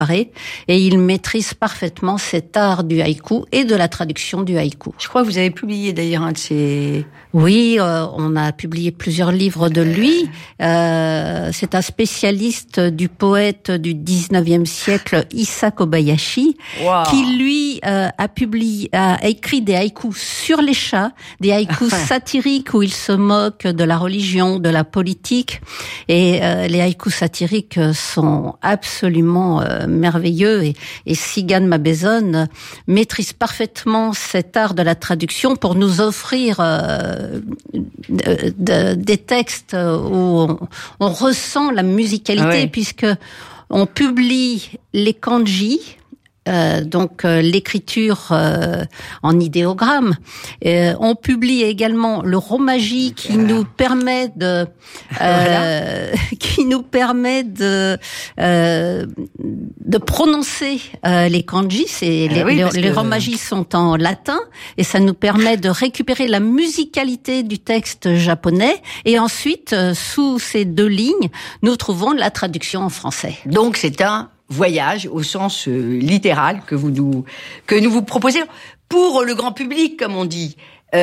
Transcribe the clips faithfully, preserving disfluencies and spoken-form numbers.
et il maîtrise parfaitement cet art du haïku et de la traduction du haïku. Je crois que vous avez publié d'ailleurs un de ces... Oui, euh, on a publié plusieurs livres de lui. Euh, c'est un spécialiste du poète du dix-neuvième siècle, Issa Kobayashi, wow. qui lui euh, a publié, a écrit des haïkus sur les chats, des haïkus satiriques où il se moque de la religion, de la politique. Et euh, les haïkus satiriques sont absolument euh, merveilleux. Et, et Sigan Mabezon maîtrise parfaitement cet art de la traduction pour nous offrir euh, De, de, des textes où on, on ressent la musicalité, ah oui. puisque on publie les kanji, euh, donc euh, l'écriture euh, en idéogramme. Euh, on publie également le romaji qui voilà. nous permet de, euh, voilà. qui nous permet de euh, de prononcer euh, les kanji. C'est ah les, oui, les, les que... romaji sont en latin et ça nous permet de récupérer la musicalité du texte japonais. Et ensuite, euh, sous ces deux lignes, nous trouvons la traduction en français. Donc c'est un voyage au sens euh, littéral que vous nous que nous vous proposez pour le grand public, comme on dit.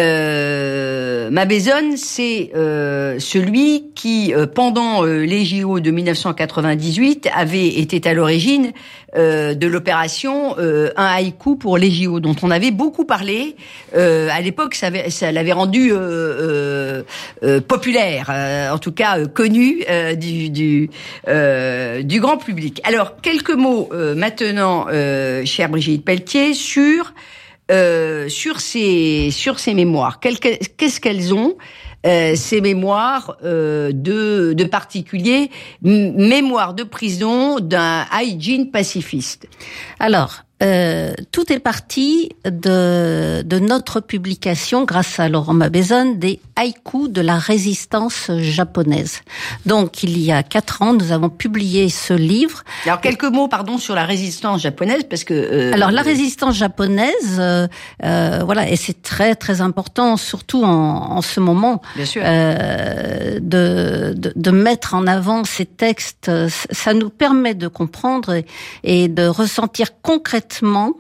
Euh, Mabezon, c'est euh, celui qui, euh, pendant euh, les J O de dix-neuf cent quatre-vingt-dix-huit, avait été à l'origine euh, de l'opération euh, un haïku pour les J O, dont on avait beaucoup parlé. Euh, à l'époque, ça, avait, ça l'avait rendu euh, euh, euh, populaire, euh, en tout cas euh, connu euh, du du, euh, du grand public. Alors, quelques mots euh, maintenant, euh, chère Brigitte Pelletier, sur Euh, sur ces sur ces mémoires. Quel, qu'est-ce qu'elles ont euh, ces mémoires euh, de de particuliers, m- mémoire de prison d'un hygiene pacifiste. Alors, euh, tout est parti de de notre publication, grâce à Laurent Mabezon, des haïkus de la résistance japonaise. Donc, il y a quatre ans, nous avons publié ce livre. Alors, quelques mots, pardon, sur la résistance japonaise, parce que... Euh, Alors, la résistance japonaise, euh, euh, voilà, et c'est très, très important, surtout en, en ce moment, bien sûr. Euh, de, de, de mettre en avant ces textes. Ça nous permet de comprendre et, et de ressentir concrètement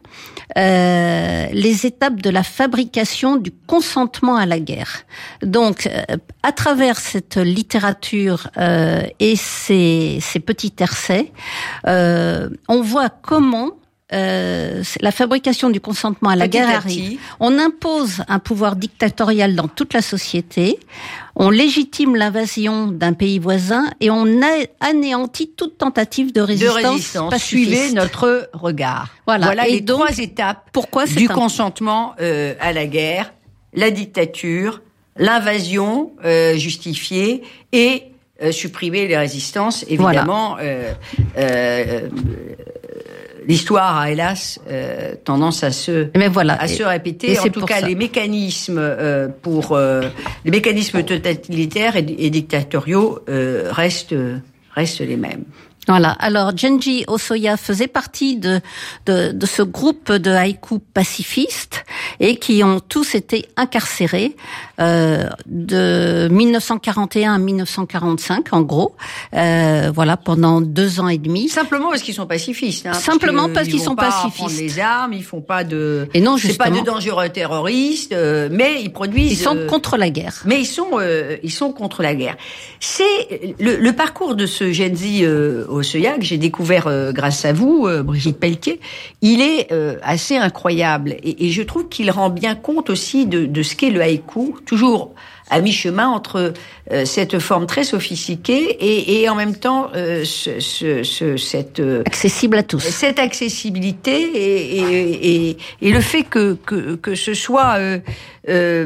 euh, les étapes de la fabrication du consentement à la guerre. Donc, euh, à travers cette littérature euh, et ces, ces petits tercets, euh, on voit comment euh, la fabrication du consentement à la petit guerre à arrive. Petit. On impose un pouvoir dictatorial dans toute la société, on légitime l'invasion d'un pays voisin et on anéantit toute tentative de résistance, de résistance. pacifiste. Suivez notre regard. Voilà, voilà et les donc, trois étapes pourquoi c'est du un... consentement euh, à la guerre, la dictature, l'invasion euh, justifiée et euh, supprimer les résistances. Évidemment, voilà. euh, euh, l'histoire a hélas euh, tendance à se mais voilà. à et, se répéter. En tout cas, ça. les mécanismes euh, pour euh, les mécanismes totalitaires et, et dictatoriaux euh, restent restent les mêmes. Voilà. Alors, Genji Osoya faisait partie de, de, de ce groupe de haïkus pacifistes et qui ont tous été incarcérés euh, de dix-neuf cent quarante et un à dix-neuf cent quarante-cinq, en gros. Euh, voilà, pendant deux ans et demi. Simplement parce qu'ils sont pacifistes. Hein, Simplement parce, parce qu'ils sont pas pacifistes. Ils prennent les armes, ils font pas de. Et non, justement. C'est pas de dangereux terroristes, euh, mais ils produisent. Ils sont euh, contre la guerre. Mais ils sont, euh, ils sont contre la guerre. C'est le, le parcours de ce Genji euh, Osoya que j'ai découvert euh, grâce à vous, euh, Brigitte Pelletier. Il est euh, assez incroyable et, et je trouve qu'il rend bien compte aussi de, de ce qu'est le haïku, toujours à mi-chemin entre euh, cette forme très sophistiquée et, et en même temps euh, ce, ce, ce, cette euh, accessible à tous. Cette accessibilité et, et, et, et le fait que que, que ce soit euh, euh,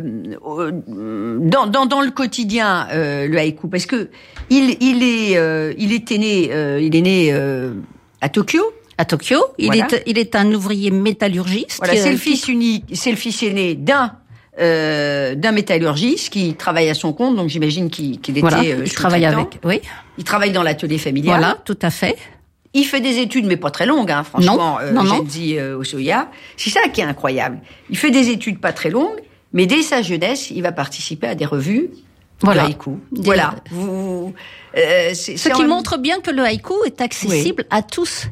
dans, dans dans le quotidien euh, le haïku, parce que il il est euh, il était né euh, il est né euh, à Tokyo. À Tokyo, il voilà. est il est un ouvrier métallurgiste. Voilà, c'est le fils unique, c'est le fils aîné d'un Euh, d'un métallurgiste qui travaille à son compte, donc j'imagine qu'il, qu'il était. Voilà, euh, il travaille avec. Oui. Il travaille dans l'atelier familial. Voilà, tout à fait. Il fait des études, mais pas très longues, hein, franchement. Non, euh, non, j'ai dit euh, Osoya. C'est ça qui est incroyable. Il fait des études pas très longues, mais dès sa jeunesse, il va participer à des revues. Voilà. De haïku. Des... Voilà. Vous, euh, c'est, Ce c'est qui en... montre bien que le haïku est accessible oui. à tous. Oui.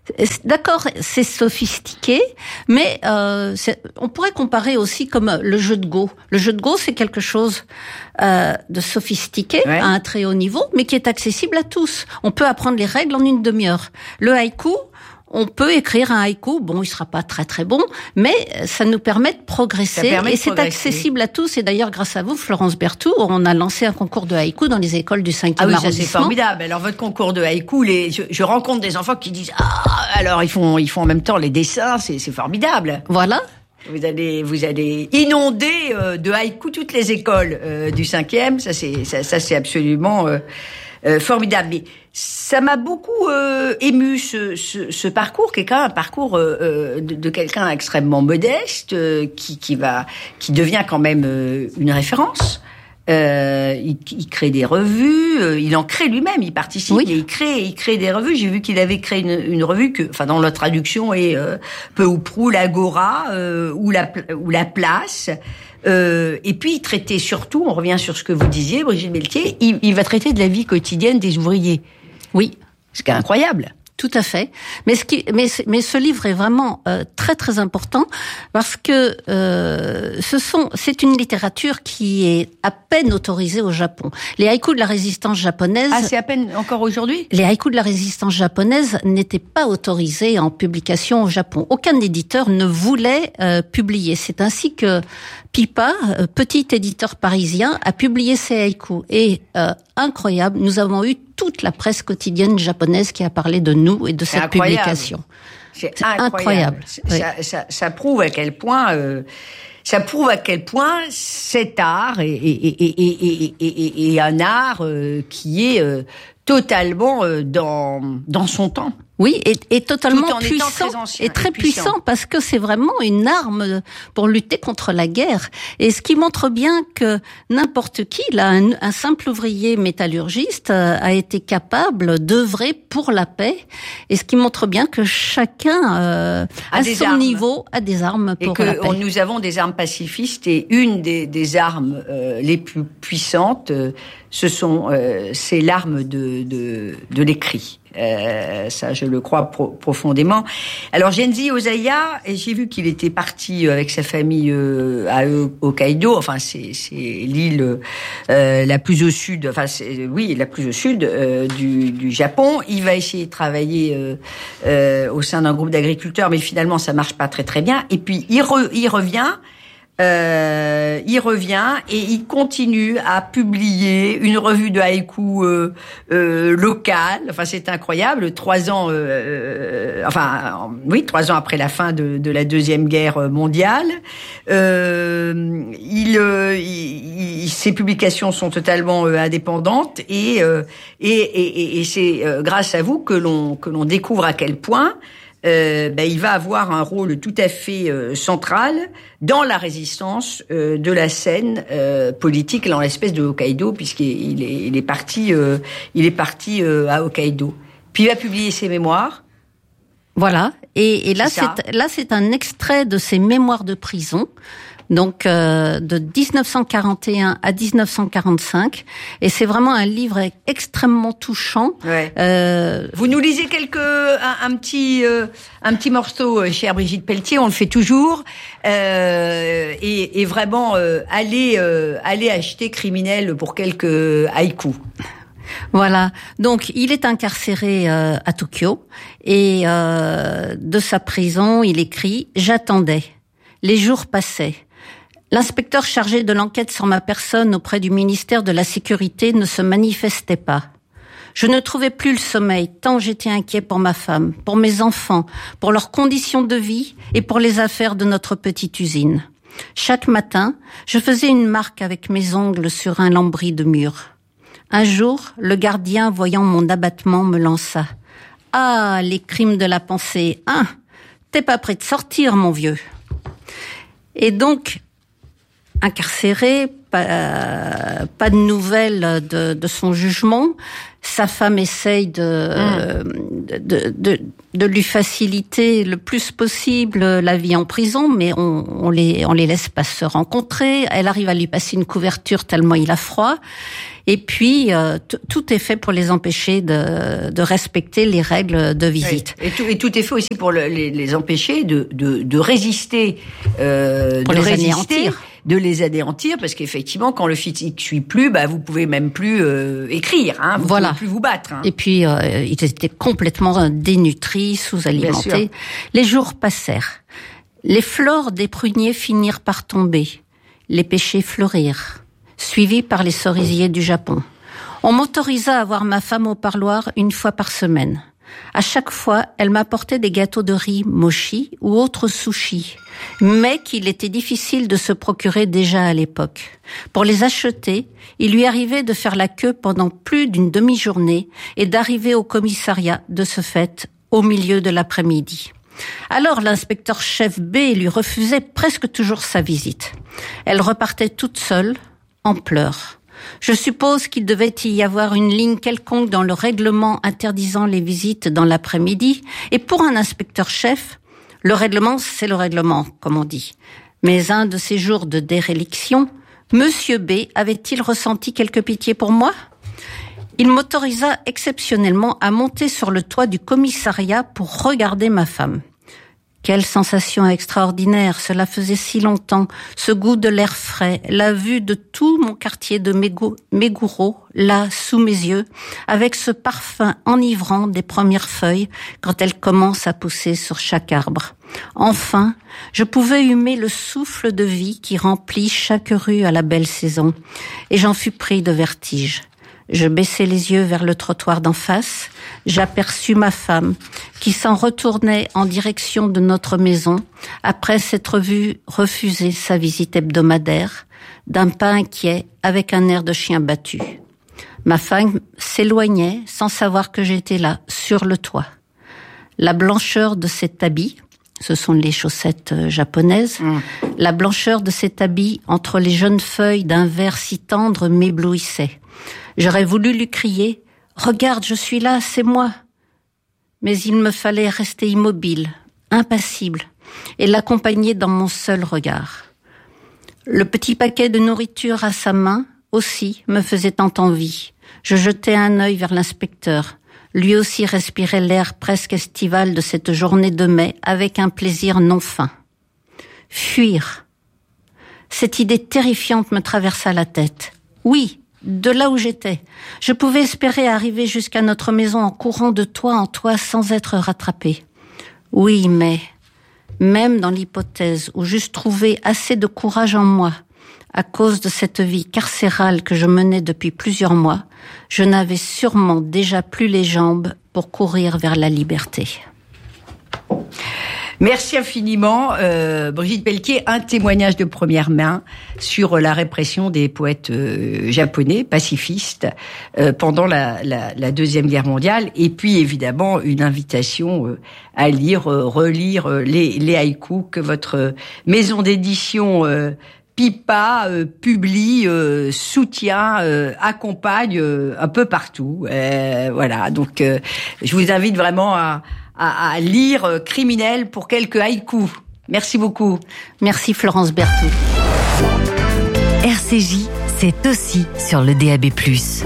D'accord, c'est sophistiqué, mais euh, c'est, on pourrait comparer aussi comme le jeu de Go. Le jeu de Go, c'est quelque chose euh, de sophistiqué ouais. à un très haut niveau, mais qui est accessible à tous. On peut apprendre les règles en une demi-heure. Le haïku, on peut écrire un haïku, bon, il sera pas très très bon, mais ça nous permet de progresser permet et de c'est progresser. accessible à tous. Et d'ailleurs, grâce à vous, Florence Berthoud, on a lancé un concours de haïku dans les écoles du cinquième ah oui, arrondissement. Ça c'est formidable. Alors votre concours de haïku, les, je, je rencontre des enfants qui disent ah, alors ils font ils font en même temps les dessins, c'est c'est formidable. Voilà. Vous allez vous allez inonder euh, de haïku toutes les écoles euh, du cinquième. Ça c'est ça, ça c'est absolument euh, euh, formidable. Mais ça m'a beaucoup euh, ému ce, ce, ce parcours qui est quand même un parcours euh, de, de quelqu'un extrêmement modeste euh, qui, qui va qui devient quand même euh, une référence. Euh, il, il crée des revues, euh, il en crée lui-même, il participe oui. et il crée, il crée des revues. J'ai vu qu'il avait créé une, une revue que, enfin, dans la traduction est euh, peu ou prou l'Agora euh, ou la ou la Place. Euh, et puis il traitait surtout, on revient sur ce que vous disiez, Brigitte Beltier, il, il va traiter de la vie quotidienne des ouvriers. Oui, ce qui est incroyable. Tout à fait. Mais ce qui, mais, mais ce livre est vraiment euh, très très important parce que euh, ce sont, c'est une littérature qui est à peine autorisée au Japon. Les haïkus de la résistance japonaise. Ah, c'est à peine encore aujourd'hui. Les haïkus de la résistance japonaise n'étaient pas autorisés en publication au Japon. Aucun éditeur ne voulait euh, publier. C'est ainsi que Pipa, petit éditeur parisien, a publié ces haïkus. Et euh, incroyable, nous avons eu toute la presse quotidienne japonaise qui a parlé de nous et de cette incroyable. publication. C'est, c'est incroyable. incroyable. Oui. Ça, ça, ça prouve à quel point, euh, ça prouve à quel point cet art est, est, est, est, est, est, est un art euh, qui est euh, totalement euh, dans dans son temps. Oui, et, et totalement Tout en puissant, très ancien, et très et puissant. puissant parce que c'est vraiment une arme pour lutter contre la guerre. Et ce qui montre bien que n'importe qui, là, un, un simple ouvrier métallurgiste euh, a été capable d'œuvrer pour la paix. Et ce qui montre bien que chacun, euh, à son armes. niveau, a des armes pour et que la paix. On, nous avons des armes pacifistes et une des, des armes euh, les plus puissantes, euh, ce sont, euh, c'est l'arme de, de, de l'écrit. Euh, ça, je le crois pro- profondément. Alors, Genzi Ozaya, et j'ai vu qu'il était parti avec sa famille euh, à Hokkaido. Enfin, c'est, c'est l'île euh, la plus au sud. Enfin, c'est, oui, la plus au sud euh, du, du Japon. Il va essayer de travailler euh, euh, au sein d'un groupe d'agriculteurs, mais finalement, ça marche pas très très bien. Et puis, il, re, il revient. Euh, il revient et il continue à publier une revue de haïku euh, euh, locale. Enfin, c'est incroyable. Trois ans, euh, enfin, oui, trois ans après la fin de, de la deuxième guerre mondiale, euh, il, euh, il, il, ses publications sont totalement euh, indépendantes et, euh, et, et, et c'est euh, grâce à vous que l'on que l'on découvre à quel point. Euh, ben, il va avoir un rôle tout à fait euh, central dans la résistance euh, de la scène euh, politique dans l'espèce de Hokkaido, puisqu'il est, il est parti, euh, il est parti euh, à Hokkaido. Puis il va publier ses mémoires. Voilà. Et, et là, c'est, c'est là, c'est un extrait de ses mémoires de prison. Donc euh, de dix-neuf cent quarante et un à dix-neuf cent quarante-cinq, et c'est vraiment un livre extrêmement touchant. Ouais. Euh, Vous nous lisez quelques un, un petit euh, un petit morceau, chère Brigitte Pelletier, on le fait toujours, euh, et, et vraiment euh, allez euh, allez acheter Criminel pour quelques haïkus. Voilà. Donc, il est incarcéré euh, à Tokyo, et euh, de sa prison, il écrit « J'attendais. Les jours passaient. L'inspecteur chargé de l'enquête sur ma personne auprès du ministère de la Sécurité ne se manifestait pas. Je ne trouvais plus le sommeil, tant j'étais inquiet pour ma femme, pour mes enfants, pour leurs conditions de vie et pour les affaires de notre petite usine. Chaque matin, je faisais une marque avec mes ongles sur un lambris de mur. Un jour, le gardien, voyant mon abattement, me lança. « Ah, les crimes de la pensée, hein, t'es pas prêt de sortir, mon vieux !» Et donc, incarcéré, pas, euh, pas de nouvelles de, de son jugement. Sa femme essaye de, mmh. de, de, de lui faciliter le plus possible la vie en prison, mais on, on les, on les laisse pas se rencontrer. Elle arrive à lui passer une couverture tellement il a froid. Et puis, euh, t- tout est fait pour les empêcher de, de respecter les règles de visite. Oui. Et, tout, et tout est fait aussi pour le, les, les empêcher de, de, de résister, euh, pour de les résister, anéantir. de les anéantir, parce qu'effectivement, quand le physique suit plus, bah, vous pouvez même plus euh, écrire, hein, vous voilà. pouvez plus vous battre. Hein. Et puis, euh, ils étaient complètement dénutris, sous-alimentés. Les jours passèrent. Les fleurs des pruniers finirent par tomber. Les pêchers fleurirent, suivis par les cerisiers du Japon. On m'autorisa à voir ma femme au parloir une fois par semaine. À chaque fois, elle m'apportait des gâteaux de riz mochi ou autres sushis, mais qu'il était difficile de se procurer déjà à l'époque. Pour les acheter, il lui arrivait de faire la queue pendant plus d'une demi-journée et d'arriver au commissariat de ce fait au milieu de l'après-midi. Alors l'inspecteur-chef B lui refusait presque toujours sa visite. Elle repartait toute seule, en pleurs. Je suppose qu'il devait y avoir une ligne quelconque dans le règlement interdisant les visites dans l'après-midi. Et pour un inspecteur-chef, le règlement, c'est le règlement, comme on dit. Mais un de ces jours de déréliction, Monsieur B avait-il ressenti quelque pitié pour moi ? Il m'autorisa exceptionnellement à monter sur le toit du commissariat pour regarder ma femme. Quelle sensation extraordinaire, cela faisait si longtemps, ce goût de l'air frais, la vue de tout mon quartier de Meguro, là, sous mes yeux, avec ce parfum enivrant des premières feuilles quand elles commencent à pousser sur chaque arbre. Enfin, je pouvais humer le souffle de vie qui remplit chaque rue à la belle saison, et j'en fus pris de vertige. Je baissai les yeux vers le trottoir d'en face. J'aperçus ma femme qui s'en retournait en direction de notre maison après s'être vue refuser sa visite hebdomadaire d'un pas inquiet avec un air de chien battu. Ma femme s'éloignait sans savoir que j'étais là, sur le toit. La blancheur de cet habit, ce sont les chaussettes japonaises, mmh. la blancheur de cet habit entre les jeunes feuilles d'un vert si tendre m'éblouissait. J'aurais voulu lui crier « Regarde, je suis là, c'est moi !» Mais il me fallait rester immobile, impassible, et l'accompagner dans mon seul regard. Le petit paquet de nourriture à sa main, aussi, me faisait tant envie. Je jetai un œil vers l'inspecteur. Lui aussi respirait l'air presque estival de cette journée de mai avec un plaisir non fin. Fuir. Cette idée terrifiante me traversa la tête. Oui, de là où j'étais. Je pouvais espérer arriver jusqu'à notre maison en courant de toit en toit sans être rattrapé. Oui, mais même dans l'hypothèse où j'eusse trouvé assez de courage en moi, à cause de cette vie carcérale que je menais depuis plusieurs mois, je n'avais sûrement déjà plus les jambes pour courir vers la liberté. Merci infiniment, euh, Brigitte Pelletier. Un témoignage de première main sur la répression des poètes euh, japonais pacifistes euh, pendant la, la, la Deuxième Guerre mondiale. Et puis, évidemment, une invitation euh, à lire, euh, relire euh, les, les haïkus que votre maison d'édition euh, Pipa euh, publie, euh, soutient, euh, accompagne euh, un peu partout. Euh, voilà, donc euh, je vous invite vraiment à... à lire Criminel pour quelques haïkus. Merci beaucoup. Merci Florence Berthoud. R C J, c'est aussi sur le D A B plus.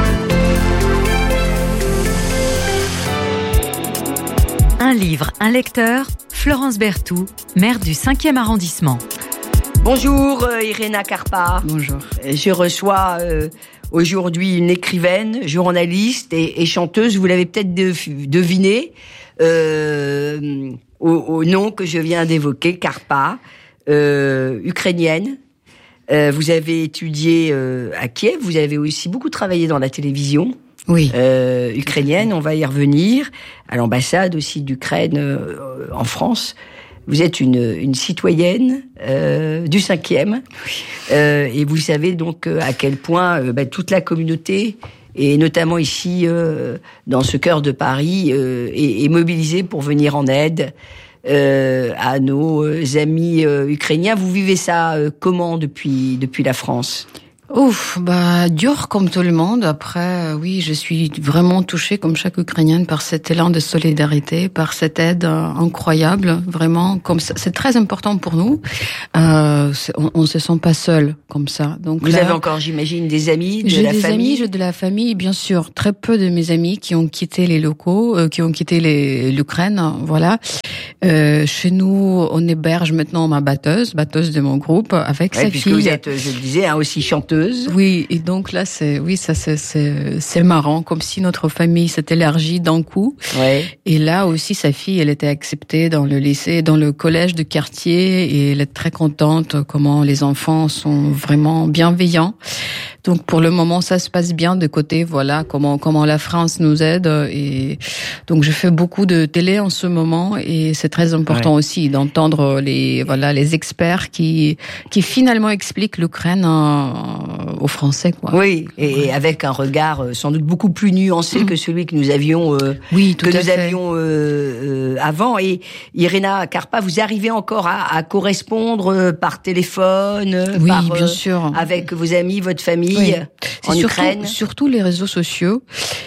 Un livre, un lecteur, Florence Berthoud, maire du cinquième arrondissement. Bonjour euh, Irena Karpa. Bonjour. Je reçois euh, aujourd'hui une écrivaine, journaliste et, et chanteuse. Vous l'avez peut-être de, deviné. Euh, au, au nom que je viens d'évoquer, Karpa, euh, ukrainienne. Euh, vous avez étudié euh, à Kiev, vous avez aussi beaucoup travaillé dans la télévision. Oui. Euh, ukrainienne, on va y revenir. À l'ambassade aussi d'Ukraine euh, en France. Vous êtes une, une citoyenne euh, du cinquième. Euh, et vous savez donc à quel point euh, bah, toute la communauté, et notamment ici, euh, dans ce cœur de Paris, euh, est, est mobilisée pour venir en aide euh, à nos amis euh, ukrainiens. Vous vivez ça euh, comment depuis, depuis la France ? Ouf, bah dur comme tout le monde. Après, oui, je suis vraiment touchée comme chaque Ukrainienne par cet élan de solidarité, par cette aide incroyable, vraiment. Comme ça, c'est très important pour nous. Euh, on, on se sent pas seul comme ça. Donc vous là, avez encore, j'imagine, des amis, de j'ai la des famille. amis, j'ai de la famille, bien sûr. Très peu de mes amis qui ont quitté les locaux, euh, qui ont quitté les, l'Ukraine. Voilà. Euh, chez nous, on héberge maintenant ma batteuse, batteuse de mon groupe, avec ouais, sa puisque fille. Vous êtes, je le disais, hein, aussi chanteuse. Oui, et donc là, c'est, oui, ça, c'est, c'est, c'est marrant, comme si notre famille s'est élargie d'un coup. Ouais. Et là aussi, sa fille, elle était acceptée dans le lycée, dans le collège de quartier, et elle est très contente comment les enfants sont vraiment bienveillants. Donc pour le moment, ça se passe bien de côté, voilà, comment comment la France nous aide. Et donc je fais beaucoup de télé en ce moment, et c'est très important ouais. aussi d'entendre les voilà les experts qui qui finalement expliquent l'Ukraine euh, aux Français, quoi. Oui, et ouais. avec un regard euh, sans doute beaucoup plus nuancé mmh. que celui que nous avions euh, oui, tout que à nous fait. avions euh, euh, avant. Et Irina Karpa, vous arrivez encore à, à correspondre euh, par téléphone, oui, par, bien euh, sûr, avec vos amis, votre famille. Oui. En c'est Ukraine. Surtout, surtout les réseaux sociaux.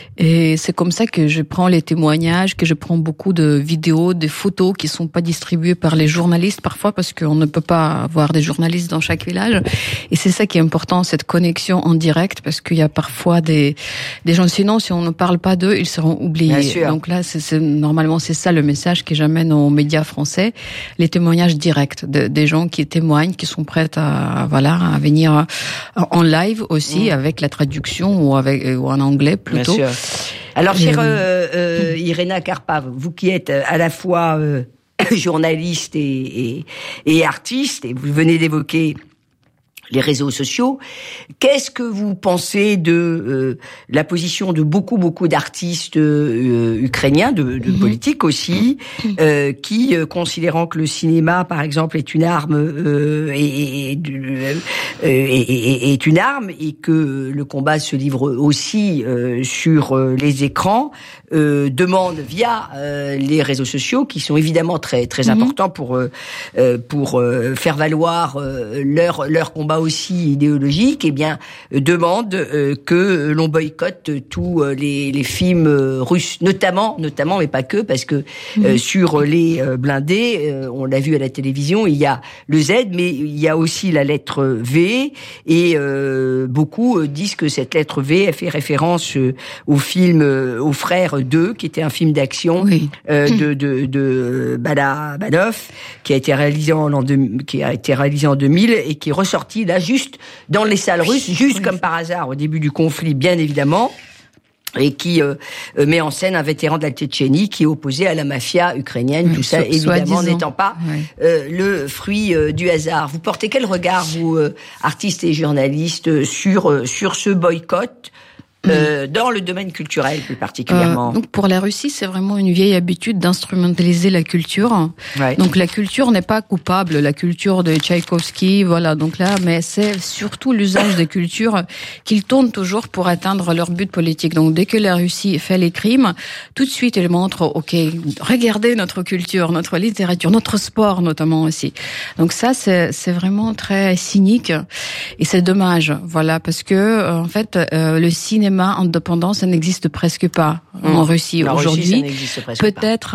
Et c'est comme ça que je prends les témoignages, que je prends beaucoup de vidéos, des photos qui sont pas distribuées par les journalistes parfois, parce qu'on ne peut pas avoir des journalistes dans chaque village. Et c'est ça qui est important, cette connexion en direct, parce qu'il y a parfois des des gens, sinon si on ne parle pas d'eux, ils seront oubliés. Donc là, c'est, c'est normalement c'est ça le message que j'amène aux médias français, les témoignages directs de, des gens qui témoignent, qui sont prêts à voilà à venir en live aussi mmh. avec la traduction ou avec ou en anglais plutôt. Bien sûr. Alors, chère euh, euh, Irina Karpa, vous qui êtes à la fois euh, journaliste et, et, et artiste, et vous venez d'évoquer les réseaux sociaux, qu'est-ce que vous pensez de euh, la position de beaucoup beaucoup d'artistes euh, ukrainiens, de, de mmh. politiques aussi, euh, qui euh, considérant que le cinéma, par exemple, est une arme, euh, et, et, euh, et, et, est une arme, et que le combat se livre aussi euh, sur euh, les écrans, euh, demandent via euh, les réseaux sociaux, qui sont évidemment très très mmh. importants pour euh, pour euh, faire valoir euh, leur leur combat aussi idéologique, eh bien euh, demande euh, que l'on boycotte tous euh, les, les films euh, russes, notamment, notamment, mais pas que, parce que euh, mmh. sur les euh, blindés, euh, on l'a vu à la télévision, il y a le Z, mais il y a aussi la lettre V, et euh, beaucoup euh, disent que cette lettre V, elle fait référence euh, au film euh, aux Frères deux, qui était un film d'action oui. euh, de de, de Balabanov, qui a été réalisé en l'an deux, qui a été réalisé en deux mille et qui est ressorti là juste dans les salles russes, juste oui. comme par hasard au début du conflit, bien évidemment, et qui euh, met en scène un vétéran de la Tchétchénie qui est opposé à la mafia ukrainienne, oui, tout ça so, évidemment n'étant pas oui. euh, le fruit euh, du hasard. Vous portez quel regard, vous, euh, artistes et journalistes, sur euh, sur ce boycott Euh, dans le domaine culturel plus particulièrement. Euh, donc pour la Russie, c'est vraiment une vieille habitude d'instrumentaliser la culture. Ouais. Donc la culture n'est pas coupable, la culture de Tchaïkovski, voilà. Donc là, mais c'est surtout l'usage des cultures qu'ils tournent toujours pour atteindre leur but politique. Donc dès que la Russie fait les crimes, tout de suite ils montrent, ok, regardez notre culture, notre littérature, notre sport notamment aussi. Donc ça, c'est c'est vraiment très cynique et c'est dommage, voilà, parce que en fait euh, le cinéma indépendant, ça n'existe presque pas mmh. en Russie la aujourd'hui. Russie, Peut-être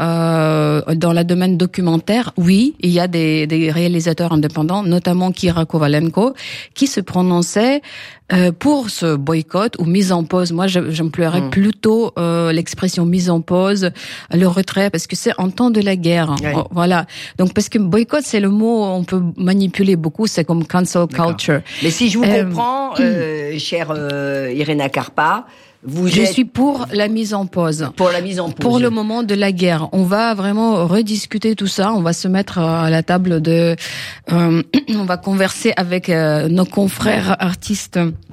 euh, dans le domaine documentaire, oui, il y a des, des réalisateurs indépendants, notamment Kira Kovalenko, qui se prononçaient euh, pour ce boycott ou mise en pause. Moi, j'emploierais mmh. plutôt euh, l'expression mise en pause, le retrait, parce que c'est en temps de la guerre. Oui. Voilà. Donc, parce que boycott, c'est le mot on peut manipuler beaucoup, c'est comme cancel culture. Mais si je vous euh, comprends, euh, chère euh, Irina Karpa, vous je êtes... suis pour la mise en pause. Pour la mise en pause. Pour le moment de la guerre. On va vraiment rediscuter tout ça. On va se mettre à la table de... Euh, on va converser avec euh, nos confrères artistes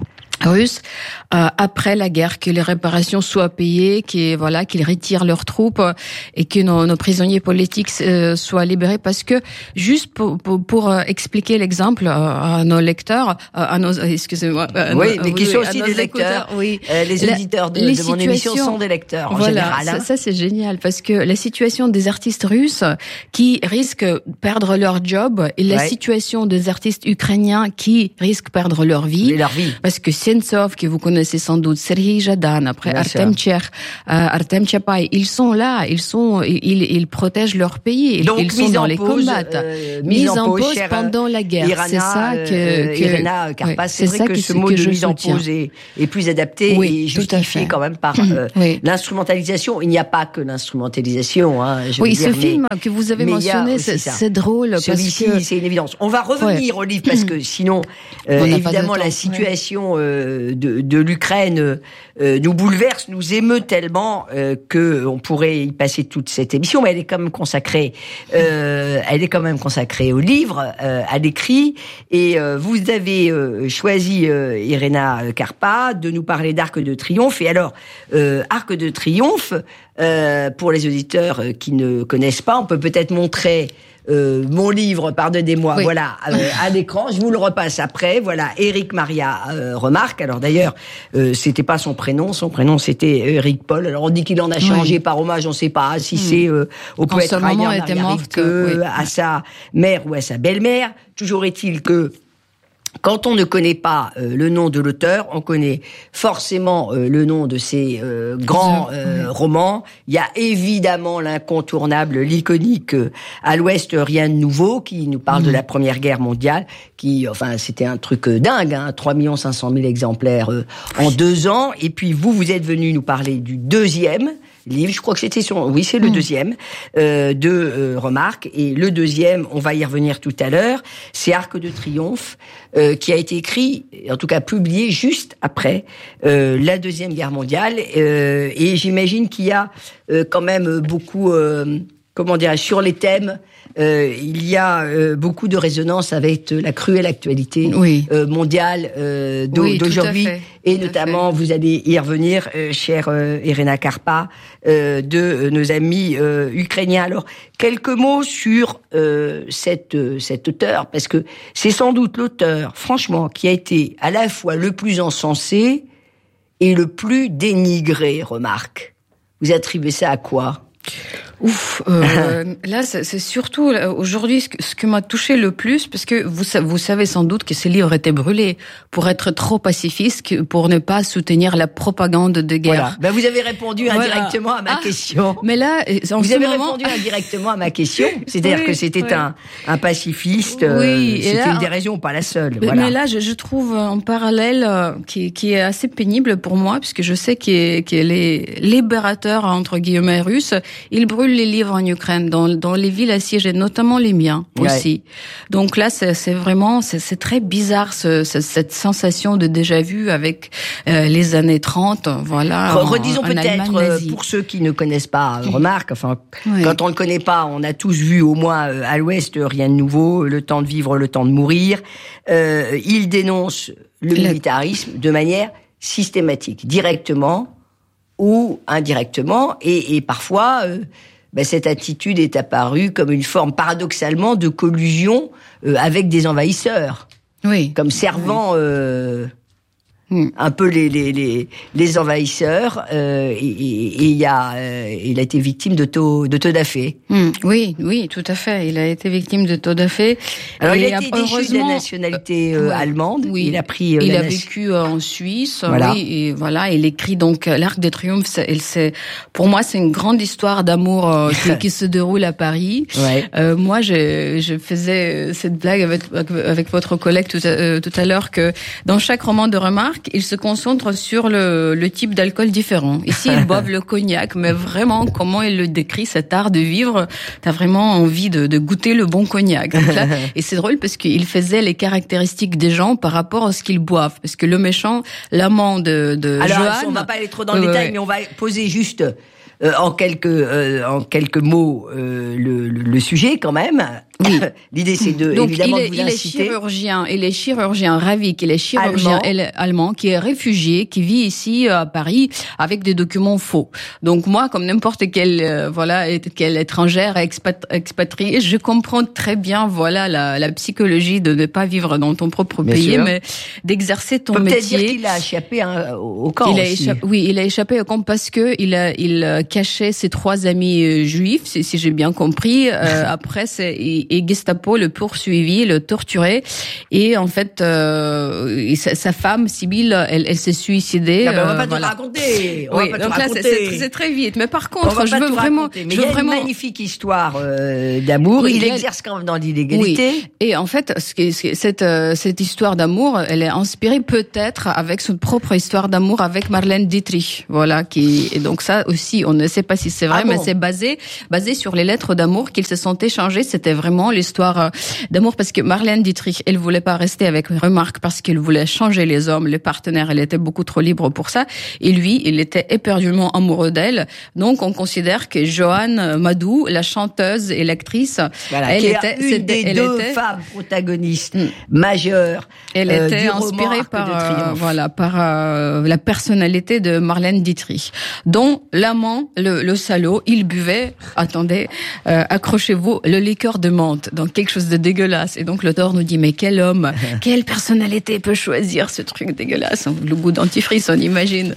russes euh, après la guerre, que les réparations soient payées, qu'ils voilà, qu'ils retirent leurs troupes et que nos, nos prisonniers politiques euh, soient libérés. Parce que juste pour, pour, pour expliquer l'exemple à, à nos lecteurs, à nos excusez-moi, à oui, nos, mais qui oui, sont aussi des lecteurs. Écouteurs, oui. Euh, les auditeurs de, de mon émission sont des lecteurs en voilà, général. Hein. Ça, ça c'est génial parce que la situation des artistes russes qui risquent de perdre leur job et la ouais. situation des artistes ukrainiens qui risquent de perdre leur vie, et leur vie. Parce que Sentsov, que vous connaissez sans doute, Sergei Jadan, après Bien Artem Tcher, euh, Artem Tchapai, ils sont là, ils sont, ils, ils protègent leur pays, ils, Donc, ils sont dans les pause, combats, euh, mise en pause, pause pendant la guerre. Irana, c'est ça que, euh, que Irena Karpas, ouais, c'est vrai que, que ce mot de mise en pause est, est plus adapté oui, et justifié quand même par euh, oui. l'instrumentalisation. Il n'y a pas que l'instrumentalisation. Hein, je oui, veux ce dire, film que vous avez mentionné, c'est, c'est drôle Celui-ci, parce que c'est une évidence. On va revenir ouais. au livre parce que sinon, euh, évidemment, la situation euh, de, de l'Ukraine euh, nous bouleverse, nous émeut tellement euh, que on pourrait y passer toute cette émission, mais elle est quand même consacrée, euh, elle est quand même consacrée au livre, euh, à l'écrit. Et euh, vous avez euh, choisi, euh, Irena Karpa, de nous parler d'Arc de Triomphe. Et alors, euh, Arc de Triomphe, euh, pour les auditeurs qui ne connaissent pas, on peut peut-être montrer. Euh, mon livre, pardonnez-moi, oui. voilà, euh, à l'écran. Je vous le repasse après. Voilà, Éric Maria euh, Remarque. Alors d'ailleurs, euh, c'était pas son prénom. Son prénom c'était Éric Paul. Alors on dit qu'il en a changé oui. par hommage. On sait pas si mmh. c'est euh, au Quand poète Rainer était morte, que oui. à sa mère ou à sa belle-mère. Toujours est-il que quand on ne connaît pas euh, le nom de l'auteur, on connaît forcément euh, le nom de ses euh, grands euh, romans. Il y a évidemment l'incontournable, l'iconique euh, À l'Ouest, rien de nouveau, qui nous parle mmh. de la Première Guerre mondiale, qui, enfin, c'était un truc euh, dingue, hein, trois millions cinq cent mille exemplaires euh, en deux ans. Et puis vous, vous êtes venu nous parler du deuxième livre, je crois que c'était sur, oui, c'est le mmh. deuxième, euh, de euh, Remarque. Et le deuxième, on va y revenir tout à l'heure, c'est Arc de Triomphe, euh, qui a été écrit, en tout cas publié, juste après euh, la Deuxième Guerre mondiale. Euh, et j'imagine qu'il y a euh, quand même beaucoup, euh, comment dire, sur les thèmes, Euh, il y a euh, beaucoup de résonance avec euh, la cruelle actualité oui. euh, mondiale euh, oui, d'aujourd'hui, et tout notamment, vous allez y revenir, euh, chère euh, Irena Karpa, euh, de euh, nos amis euh, ukrainiens. Alors, quelques mots sur euh, cette, euh, cet auteur, parce que c'est sans doute l'auteur, franchement, qui a été à la fois le plus encensé et le plus dénigré, Remarque. Vous attribuez ça à quoi ? Ouf, euh, là c'est, c'est surtout aujourd'hui ce que, ce que m'a touché le plus, parce que vous, vous savez sans doute que ces livres étaient brûlés pour être trop pacifistes, pour ne pas soutenir la propagande de guerre. Voilà. Ben vous avez répondu indirectement voilà. à ma ah, question. Mais là, en vous ce avez moment... répondu indirectement à ma question, c'est-à-dire oui, que c'était oui. un, un pacifiste. Oui, euh, c'était là, une des raisons, pas la seule. Mais, voilà. mais là, je, je trouve un parallèle qui, qui est assez pénible pour moi, puisque je sais que, que les libérateurs entre guillemets russes, ils brûlent les livres en Ukraine, dans, dans les villes assiégées, notamment les miens aussi. Ouais. Donc là, c'est, c'est vraiment, c'est, c'est très bizarre ce, ce, cette sensation de déjà-vu avec euh, les années trente, voilà. Redisons en, en peut-être, euh, pour ceux qui ne connaissent pas euh, Remarque, enfin, oui. quand on ne le connaît pas, on a tous vu au moins euh, à l'Ouest, rien de nouveau, le temps de vivre, le temps de mourir. Euh, il dénonce le militarisme de manière systématique, directement ou indirectement, et, et parfois... Euh, Ben, cette attitude est apparue comme une forme, paradoxalement, de collusion euh, avec des envahisseurs. Oui. Comme servant oui. euh, mm. un peu les, les, les, les envahisseurs. Euh, et il y a, euh, il a été victime de taux, de taux d'affaires. Mm. Oui, oui, tout à fait. Il a été victime de taux d'affaires. Alors, et il a été déchu de la nationalité euh, ouais. allemande. Oui. Il a pris. Euh, il a nation... vécu euh, en Suisse. Voilà. Oui, et voilà. Il écrit donc l'Arc de Triomphe. C'est, c'est, pour moi, c'est une grande histoire d'amour euh, qui, qui se déroule à Paris. Ouais. Euh, moi, je, je faisais cette blague avec, avec votre collègue tout à, euh, tout à l'heure que dans chaque roman de Remarque, il se concentre sur le, le type d'alcool différent. Ici, ils boivent le cognac, mais vraiment, comment il le décrit, cet art de vivre, t'as vraiment envie de, de goûter le bon cognac. Donc là, et c'est drôle parce qu'il faisait les caractéristiques des gens par rapport à ce qu'ils boivent. Parce que le méchant, l'amant de, de Alors, Joanne... on va pas aller trop dans le euh, détail, ouais. mais on va poser juste... Euh, en quelques euh, en quelques mots euh, le, le, le sujet quand même. Oui. L'idée, c'est de, Donc, évidemment, il est, de vous il inciter. est chirurgien, il est chirurgien Ravik, il est chirurgien allemand. allemand qui est réfugié, qui vit ici à Paris avec des documents faux. Donc moi, comme n'importe quelle euh, voilà quelle étrangère expat, expatriée, je comprends très bien voilà la, la psychologie de ne pas vivre dans ton propre Bien pays, sûr. mais d'exercer ton On peut métier. peut-être dire qu'il a échappé hein, au camp Il a aussi. échappé, oui, il a échappé au camp parce que il a, il cachait ses trois amis euh, juifs, si, si j'ai bien compris. Euh, après, c'est, et, et Gestapo le poursuivit, le torturait, et en fait, euh, sa, sa femme, Sibylle, elle, elle s'est suicidée. Non, mais on va pas euh, te voilà. raconter. On Oui, va pas donc te là, raconter. c'est, c'est, c'est très vite. Mais par On contre, va je pas veux tout vraiment, raconter. Mais je il y veux a vraiment. une magnifique histoire euh, d'amour. Oui, il il y a- exerce quand même dans l'illégalité. Oui. Et en fait, ce qui, ce qui- cette euh, cette histoire d'amour, elle est inspirée peut-être avec son propre histoire d'amour avec Marlène Dietrich, voilà. Qui et donc ça aussi, on ne sait pas si c'est vrai, Ah mais bon c'est basé basé sur les lettres d'amour qu'ils se sont échangées. C'était vraiment l'histoire euh, d'amour parce que Marlène Dietrich, elle voulait pas rester avec Remarque parce qu'elle voulait changer les hommes, les partenaires. Elle était beaucoup trop libre pour ça. Et lui, il était éperdument amoureux d'elle. Donc on considère que Joanne Madou, la chanteuse et l'actrice, Voilà, elle qui est était une c'était- des elle deux était, femmes protagonistes Mm. majeures. Elle euh, était du roman inspirée Arc par de euh, Triomphe. voilà par euh, la personnalité de Marlène Dietrich, dont l'amant, le, le salaud, il buvait, attendez, euh, accrochez-vous, le liqueur de menthe, donc quelque chose de dégueulasse. Et donc l'auteur nous dit mais quel homme, quelle personnalité peut choisir ce truc dégueulasse, le goût dentifrice, on imagine.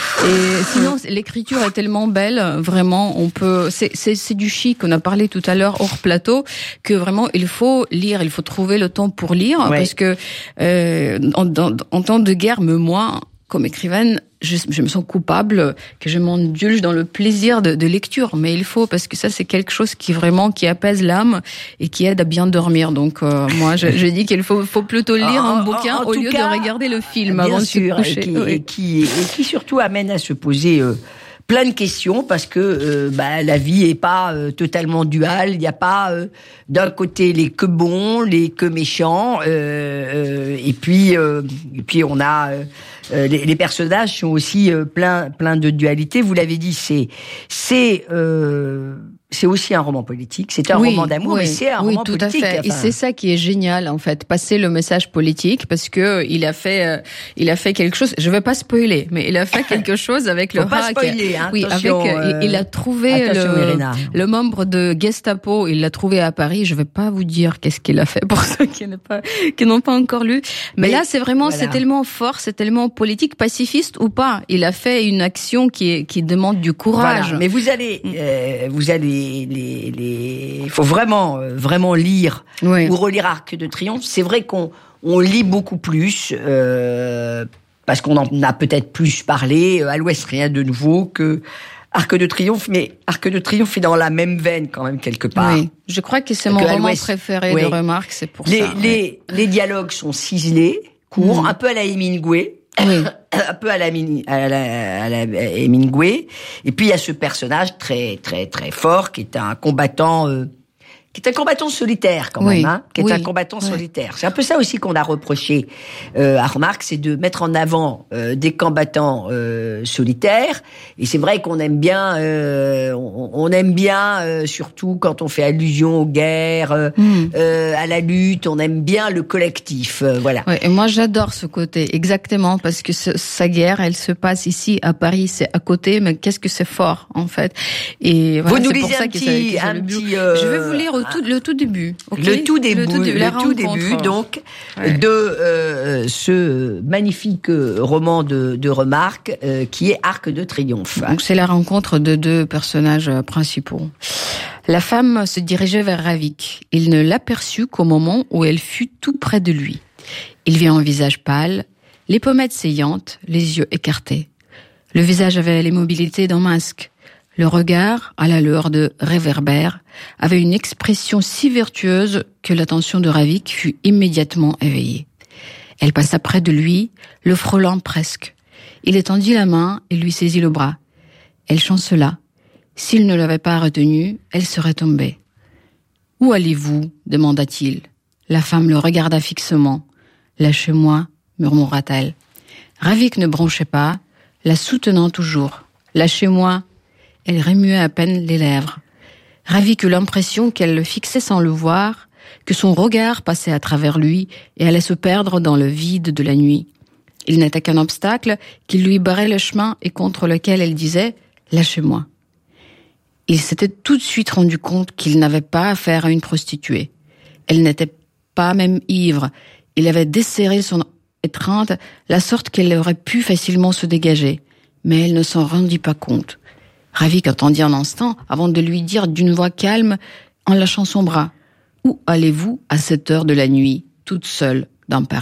Et sinon l'écriture est tellement belle, vraiment, on peut, c'est c'est c'est du chic. On a parlé tout à l'heure hors plateau que vraiment il faut lire, il faut trouver le temps pour lire Ouais. parce que euh, en, en, en temps de guerre, me moi, comme écrivaine, je, je me sens coupable que je m'indulge dans le plaisir de, de lecture, mais il faut parce que ça c'est quelque chose qui vraiment qui apaise l'âme et qui aide à bien dormir. Donc euh, moi je, je dis qu'il faut, faut plutôt lire En- un bouquin en- en au tout lieu cas, de regarder le film bien avant de sûr, se coucher. Et qui, Oui. et qui, et qui surtout amène à se poser euh, plein de questions parce que euh, bah, la vie est pas euh, totalement duale. Il n'y a pas euh, d'un côté les que bons, les que méchants, euh, euh, et puis euh, et puis on a euh, euh, les, les personnages sont aussi euh, plein plein de dualité. Vous l'avez dit, c'est c'est euh, c'est aussi un roman politique. C'est un Oui, roman d'amour, oui, mais c'est un oui, roman tout politique. à fait. Et Enfin, c'est ça qui est génial, en fait, passer le message politique, parce que il a fait, euh, il a fait quelque chose. Je vais pas spoiler, mais il a fait quelque chose avec le Faut pas hack. spoiler, hein, oui, attention, avec, euh, il a trouvé attention, le, Irina. le membre de Gestapo. Il l'a trouvé à Paris. Je vais pas vous dire qu'est-ce qu'il a fait pour ceux qui n'ont pas, qui n'ont pas encore lu. Mais, Mais là, c'est vraiment, voilà. c'est tellement fort, c'est tellement politique, pacifiste ou pas. Il a fait une action qui est, qui demande du courage. Voilà. Mais vous allez, euh, vous allez les, les, il faut vraiment, euh, vraiment lire Oui. ou relire Arc de Triomphe. C'est vrai qu'on on lit beaucoup plus euh, parce qu'on en a peut-être plus parlé. À l'Ouest, rien de nouveau que Arc de Triomphe, mais Arc de Triomphe est dans la même veine quand même quelque part. Oui. Je crois que c'est Que mon à roman l'Ouest, préféré oui. de Remarque, c'est pour Les, ça. oui. les, les dialogues sont ciselés, courts, Mm. un peu à la Hemingway. Oui. Un peu à la, mini- à la, à la Hemingway. Et puis il y a ce personnage très très très fort qui est un combattant, euh, qui est un combattant solitaire quand Oui, même, hein, qui est oui, un combattant oui. solitaire. C'est un peu ça aussi qu'on a reproché euh, à Remarque, c'est de mettre en avant euh, des combattants euh, solitaires. Et c'est vrai qu'on aime bien, euh, on, on aime bien euh, surtout quand on fait allusion aux guerres, euh, Mm. euh, à la lutte. On aime bien le collectif, euh, voilà. Ouais, et moi j'adore ce côté, exactement, parce que ce, sa guerre, elle se passe ici à Paris, c'est à côté, mais qu'est-ce que c'est fort en fait. Et voilà, Vous nous c'est pour lisez ça un que petit- ça- que ça un le but. petit, euh, Je vais vous lire au tout, le tout début. ok Le tout début, le tout, début, la rencontre. début donc Ouais. de euh, ce magnifique euh, roman de, de Remarque euh, qui est Arc de Triomphe. Donc c'est la rencontre de deux personnages euh, principaux. La femme se dirigeait vers Ravik. Il ne l'aperçut qu'au moment où elle fut tout près de lui. Il vit un visage pâle, les pommettes saillantes, les yeux écartés. Le visage avait l'immobilité d'un masque. Le regard, à la lueur de réverbère, avait une expression si vertueuse que l'attention de Ravik fut immédiatement éveillée. Elle passa près de lui, le frôlant presque. Il étendit la main et lui saisit le bras. Elle chancela. S'il ne l'avait pas retenue, elle serait tombée. « Où allez-vous » demanda-t-il. La femme le regarda fixement. « Lâchez-moi » murmura-t-elle. Ravik ne bronchait pas, la soutenant toujours. « Lâchez-moi » Elle remuait à peine les lèvres. Ravik eut l'impression qu'elle le fixait sans le voir, que son regard passait à travers lui et allait se perdre dans le vide de la nuit. Il n'était qu'un obstacle qui lui barrait le chemin et contre lequel elle disait « Lâchez-moi ». Il s'était tout de suite rendu compte qu'il n'avait pas affaire à une prostituée. Elle n'était pas même ivre. Il avait desserré son étreinte, la sorte qu'elle aurait pu facilement se dégager. Mais elle ne s'en rendit pas compte. Ravik attendit un instant avant de lui dire d'une voix calme, en lâchant son bras, « Où allez-vous à cette heure de la nuit, toute seule, dans Paris ?»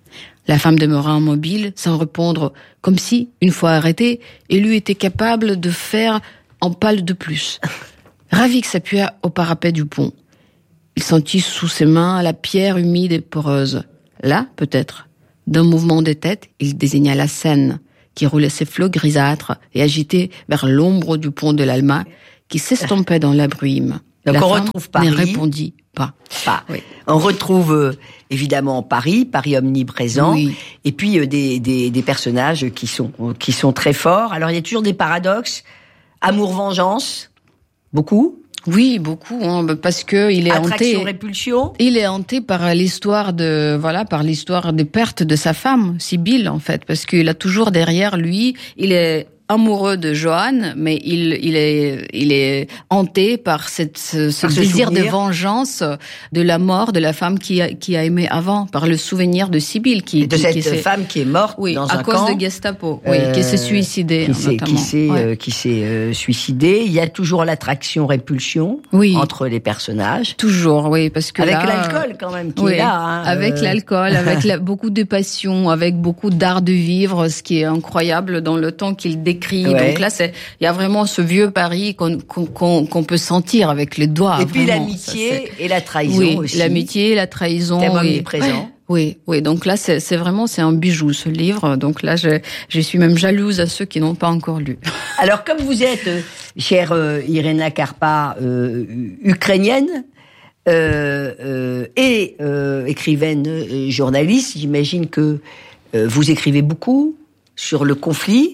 La femme demeura immobile, sans répondre, comme si, une fois arrêtée, elle eût été capable de faire un pas de plus. Ravik s'appuya au parapet du pont. Il sentit sous ses mains la pierre humide et poreuse. Là, peut-être, d'un mouvement de tête, il désigna la Seine, qui roulait ses flots grisâtres et agités vers l'ombre du pont de l'Alma, qui s'estompait dans la brume. Donc la on femme retrouve Paris. ne répondit pas. pas. Oui. On retrouve euh, évidemment Paris, Paris omniprésent, Oui. et puis euh, des, des, des personnages qui sont, qui sont très forts. Alors il y a toujours des paradoxes. Amour-vengeance, beaucoup. Oui, beaucoup, hein, parce que il est hanté. Attraction-répulsion. Il est hanté par l'histoire de, voilà, par l'histoire des pertes de sa femme, Sibylle, en fait, parce qu'il a toujours derrière lui, il est amoureux de Johanne, mais il, il est, il est hanté par cette, ce, ce Par ce désir souvenir. de vengeance de la mort de la femme qui a, qui a aimé avant, par le souvenir de Sibylle, qui, Et de qui, cette qui s'est- femme qui est morte oui, dans à un cause camp. de Gestapo, oui, qui s'est euh, suicidée, qui s'est, notamment. qui s'est, Ouais. euh, qui s'est euh, suicidé. Il y a toujours l'attraction-répulsion Oui. entre les personnages. Toujours, oui, parce que Avec là, l'alcool quand même qui oui, est là. Hein, avec euh, l'alcool, avec la- beaucoup de passion, avec beaucoup d'art de vivre, ce qui est incroyable dans le temps qu'il décrit. Ouais. Donc là, c'est, il y a vraiment ce vieux Paris qu'on, qu'on, qu'on, qu'on peut sentir avec les doigts. Et puis vraiment. l'amitié Ça, c'est- et la trahison oui, aussi. l'amitié, la trahison. Thème oui. omniprésent. Oui, oui. Donc là, c'est, c'est vraiment, c'est un bijou, ce livre. Donc là, je, je suis même jalouse à ceux qui n'ont pas encore lu. Alors, comme vous êtes, euh, chère euh, Irena Karpa, euh, ukrainienne, euh, euh, et euh, écrivaine, euh, journaliste, j'imagine que euh, vous écrivez beaucoup sur le conflit.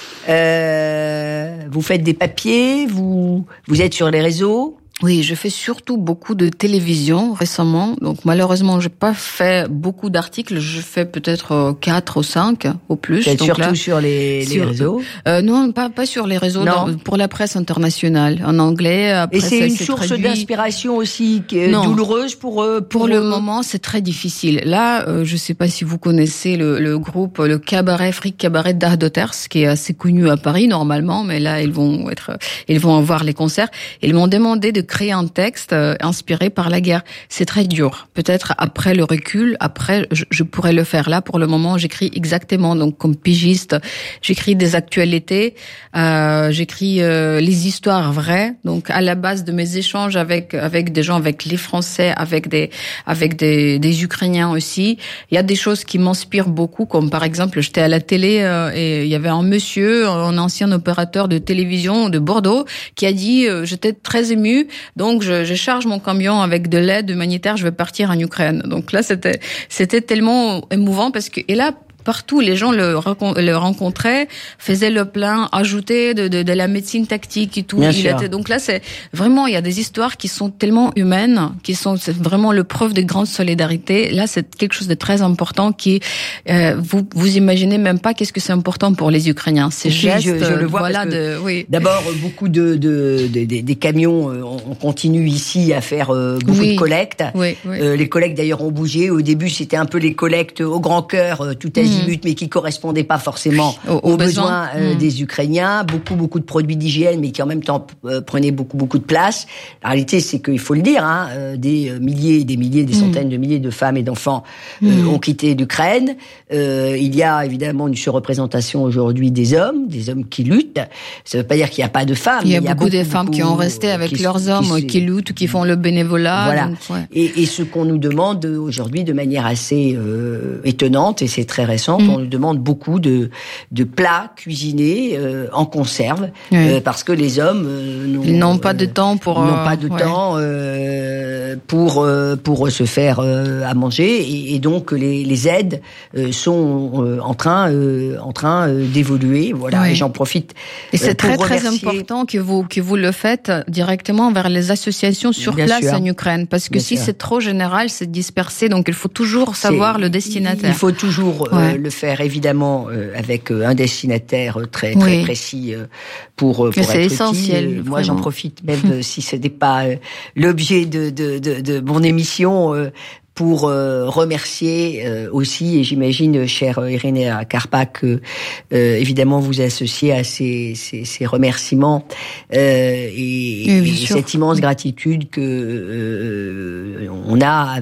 Euh, vous faites des papiers, vous vous êtes sur les réseaux. Oui, je fais surtout beaucoup de télévision récemment. Donc malheureusement, j'ai pas fait beaucoup d'articles. Je fais peut-être euh, quatre ou cinq au plus. Vous êtes Donc surtout là, sur les, les sur- réseaux. euh, non, pas pas sur les réseaux. Non. dans- pour la presse internationale, en anglais. Après, Et c'est ça une s'est source traduit. d'inspiration aussi qui est Non. douloureuse pour eux. Pour le eux. moment, c'est très difficile. Là, euh, je sais pas si vous connaissez le, le groupe, le cabaret Fric Cabaret d'Ardoters, qui est assez connu à Paris normalement, mais là, ils vont être, ils vont avoir les concerts. Ils m'ont demandé de créer un texte euh, inspiré par la guerre. C'est très dur. Peut-être après le recul, après, je, je pourrais le faire. Là, pour le moment, j'écris exactement, donc comme pigiste, j'écris des actualités, euh, j'écris euh, les histoires vraies. Donc, à la base de mes échanges avec avec des gens, avec les Français, avec des avec des, des Ukrainiens aussi, il y a des choses qui m'inspirent beaucoup, comme par exemple, j'étais à la télé euh, et il y avait un monsieur, un ancien opérateur de télévision de Bordeaux, qui a dit, euh, j'étais très ému, donc je, je charge mon camion avec de l'aide humanitaire, je vais partir en Ukraine. Donc là, c'était c'était tellement émouvant parce que et là. Partout, les gens le, le rencontraient, faisaient le plein, ajoutaient de, de, de la médecine tactique et tout. Bien Il sûr. était, donc là, c'est vraiment, il y a des histoires qui sont tellement humaines, qui sont c'est vraiment le preuve de grande solidarité. Là, c'est quelque chose de très important qui, euh, vous vous imaginez même pas qu'est-ce que c'est important pour les Ukrainiens. Ces Si, gestes, je, je le vois voilà, parce que de, oui. d'abord beaucoup de, de, de, de- des camions. euh, On on continue ici à faire euh, beaucoup Oui. de collectes. Oui, oui. Euh, les collectes d'ailleurs ont bougé. Au début, c'était un peu les collectes au grand cœur, euh, tout azimut, mais qui correspondaient pas forcément Aux- aux, aux besoins, besoins. euh, Mm. des Ukrainiens. Beaucoup, beaucoup de produits d'hygiène, mais qui en même temps euh, prenaient beaucoup, beaucoup de place. La réalité, c'est qu'il faut le dire, hein, euh, des milliers, des milliers, des centaines de milliers de femmes et d'enfants euh, Mm. ont quitté l'Ukraine. Euh, il y a évidemment une surreprésentation aujourd'hui des hommes, des hommes qui luttent. Ça ne veut pas dire qu'il n'y a pas de femmes. Il y a mais beaucoup, de femmes qui ont resté avec qui- leurs qui hommes, se- qui, luttent, qui font le bénévolat. Voilà. donc, ouais. Et, et ce qu'on nous demande aujourd'hui de manière assez euh, étonnante, et c'est très récent, intéressante. Mmh. On nous demande beaucoup de, de plats cuisinés euh, en conserve, oui. euh, parce que les hommes euh, n'ont, Ils n'ont pas de temps pour n'ont euh, pas de ouais. temps euh, pour euh, pour se faire euh, à manger, et, et donc les, les aides euh, sont euh, en train euh, en train euh, d'évoluer. Voilà, oui. Et j'en profite. Et c'est euh, très remercier... très important que vous que vous le faites directement vers les associations sur Bien place sûr. en Ukraine, parce que Bien si sûr. c'est trop général, c'est dispersé. Donc il faut toujours savoir c'est, le destinataire. Il faut toujours euh, ouais. le faire évidemment euh, avec euh, un destinataire très très oui. précis euh, pour pour Mais être c'est essentiel. Utile. Moi, j'en profite même euh, si ce n'est pas euh, l'objet de, de de de mon émission. Euh, pour euh, remercier euh, aussi, et j'imagine, chère euh, Irina Karpa, que euh, évidemment vous associez à ces, ces, ces remerciements euh, et, et cette immense gratitude que euh, on a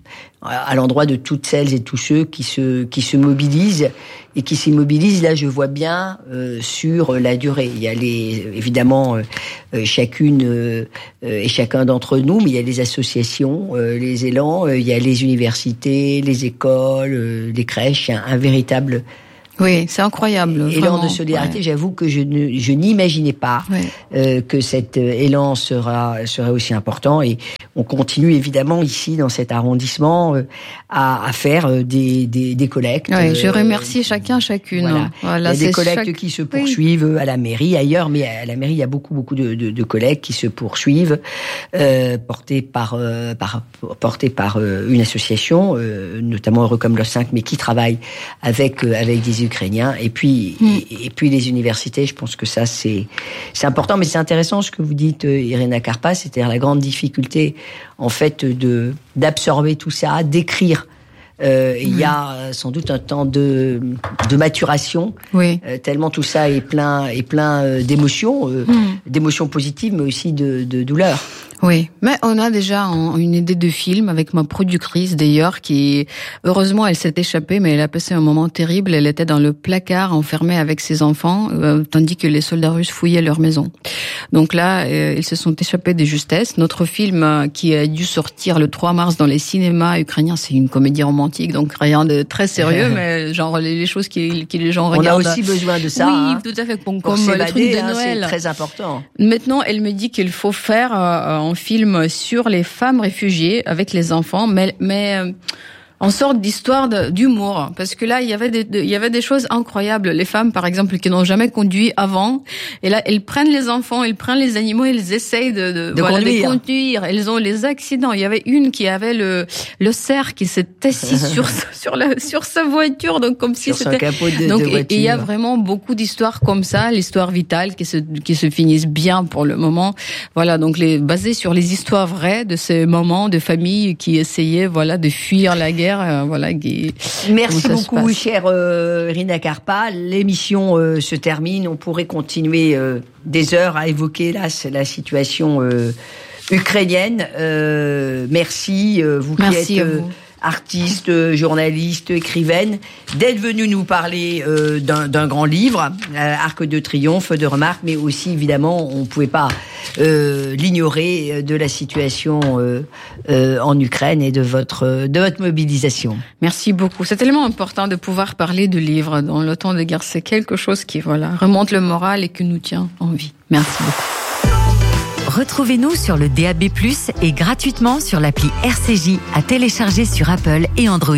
à, à l'endroit de toutes celles et tous ceux qui se qui se mobilisent et qui s'immobilisent. Là, je vois bien euh, sur la durée. Il y a les évidemment euh, chacune euh, et chacun d'entre nous, mais il y a les associations, euh, les élans, euh, il y a les universités, les écoles, euh, les crèches. Un, un véritable oui, c'est incroyable. élan de solidarité. Ouais. J'avoue que je ne, je n'imaginais pas ouais. euh, que cet élan sera serait aussi important, et on continue évidemment ici dans cet arrondissement euh, à, à faire euh, des, des des collectes. Ouais, je remercie euh, chacun chacune. Voilà. Voilà, il y a des collectes chaque... qui se poursuivent oui. à la mairie, ailleurs, mais à la mairie il y a beaucoup beaucoup de, de, de collectes qui se poursuivent, euh, portées par euh, par portées par euh, une association, euh, notamment Heureux comme le cinq, mais qui travaille avec euh, avec des Ukrainiens, et puis mmh. et, et puis les universités. Je pense que ça c'est c'est important, mais c'est intéressant ce que vous dites, Irina Karpa, c'est-à-dire la grande difficulté en fait de d'absorber tout ça, d'écrire. Euh, il mmh. y a sans doute un temps de de maturation, oui. euh, tellement tout ça est plein est plein euh, d'émotions, euh, mmh. d'émotions positives, mais aussi de de douleurs. Oui, mais on a déjà une idée de film avec ma productrice d'ailleurs, qui heureusement elle s'est échappée, mais elle a passé un moment terrible. Elle était dans le placard enfermée avec ses enfants, euh, tandis que les soldats russes fouillaient leur maison. Donc là, euh, ils se sont échappés de justesse. Notre film euh, qui a dû sortir le trois mars dans les cinémas ukrainiens, c'est une comédie romantique, donc rien de très sérieux, mais genre les, les choses qui, qui les gens on regardent. On a aussi besoin de ça. Oui, hein. tout à fait. Comme, Pour comme le truc de hein, Noël. C'est très important. Maintenant, elle me dit qu'il faut faire euh, un film sur les femmes réfugiées avec les enfants, mais mais euh, en sorte d'histoire de, d'humour, parce que là il y avait des de, il y avait des choses incroyables. Les femmes par exemple qui n'ont jamais conduit avant, et là elles prennent les enfants, elles prennent les animaux, elles essayent de de, de, voilà, conduire. de conduire. Elles ont les accidents. Il y avait une qui avait le le cerf qui s'est assis sur sur la sur sa voiture, donc comme si sur c'était capot de, donc de voiture. Et il y a vraiment beaucoup d'histoires comme ça, l'histoire vitale qui se qui se finissent bien pour le moment. Voilà, donc les basées sur les histoires vraies de ces moments de famille qui essayaient voilà de fuir la guerre. Euh, voilà, qui, merci beaucoup, chère euh, Irina Karpa. L'émission euh, se termine. On pourrait continuer euh, des heures à évoquer là la situation euh, ukrainienne. Euh, merci, euh, vous merci qui êtes euh, artiste, journaliste, écrivaine, d'être venue nous parler euh, d'un, d'un grand livre, euh, Arc de Triomphe, de remarques, mais aussi évidemment, on ne pouvait pas euh, l'ignorer, de la situation euh, euh, en Ukraine et de votre de votre mobilisation. Merci beaucoup. C'est tellement important de pouvoir parler de livres dans le temps de guerre. C'est quelque chose qui voilà remonte le moral et qui nous tient en vie. Merci beaucoup. Retrouvez-nous sur le D A B plus, et gratuitement sur l'appli R C J à télécharger sur Apple et Android.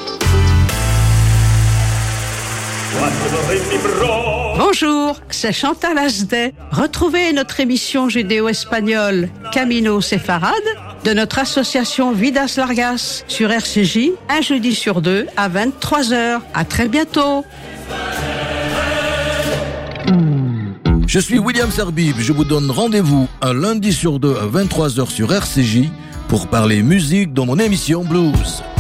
Bonjour, c'est Chantal Asdet. Retrouvez notre émission judéo-espagnole Camino Séfarade de notre association Vidas Largas sur R C J, un jeudi sur deux à vingt-trois heures. À très bientôt. Je suis William Sarbib, je vous donne rendez-vous un lundi sur deux à vingt-trois heures sur R C J pour parler musique dans mon émission Blues.